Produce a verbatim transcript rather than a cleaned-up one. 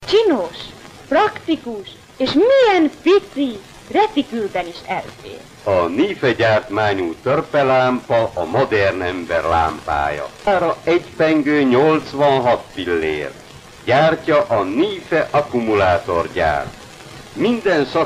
Csinos, praktikus, és milyen pici, retikülben is elfér. A Nife gyártmányú törpelámpa a modern ember lámpája. Ára egy pengő nyolcvanhat fillér. Gyártja a Nife akkumulátorgyár. Minden szak